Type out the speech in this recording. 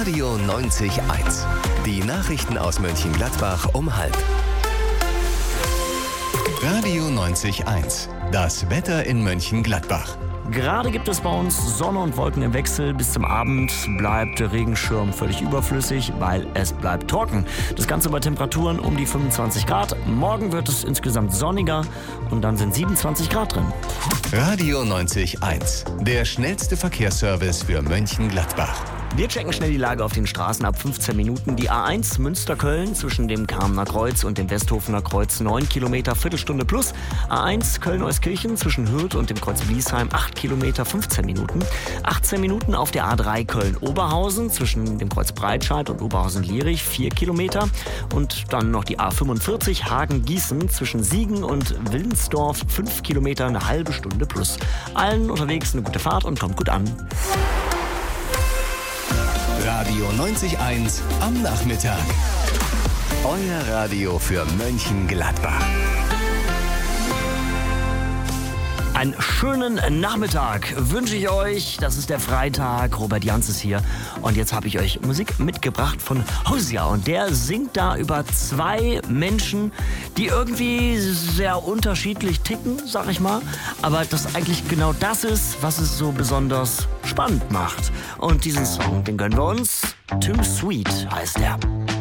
Radio 90.1. Die Nachrichten aus Mönchengladbach um 12:30. Radio 90.1. Das Wetter in Mönchengladbach. Gerade gibt es bei uns Sonne und Wolken im Wechsel. Bis zum Abend bleibt der Regenschirm völlig überflüssig, weil es bleibt trocken. Das Ganze bei Temperaturen um die 25 Grad. Morgen wird es insgesamt sonniger und dann sind 27 Grad drin. Radio 90.1. Der schnellste Verkehrsservice für Mönchengladbach. Wir checken schnell die Lage auf den Straßen ab 15 Minuten. Die A1 Münster-Köln zwischen dem Kamener Kreuz und dem Westhofener Kreuz 9 Kilometer, Viertelstunde plus. A1 Köln-Euskirchen zwischen Hürth und dem Kreuz Bliesheim 8 Kilometer, 15 Minuten. 18 Minuten auf der A3 Köln-Oberhausen zwischen dem Kreuz Breitscheid und Oberhausen-Lierich 4 Kilometer. Und dann noch die A45 Hagen-Gießen zwischen Siegen und Wilnsdorf 5 Kilometer, eine halbe Stunde plus. Allen unterwegs eine gute Fahrt und kommt gut an. Radio 90.1 am Nachmittag. Euer Radio für Mönchengladbach. Einen schönen Nachmittag wünsche ich euch. Das ist der Freitag. Robert Janz ist hier. Und jetzt habe ich euch Musik mitgebracht von Hosea. Und der singt da über zwei Menschen, die irgendwie sehr unterschiedlich ticken, sag ich mal. Aber das eigentlich genau das ist, was es so besonders spannend macht. Und diesen Song, den gönnen wir uns. Too Sweet heißt er.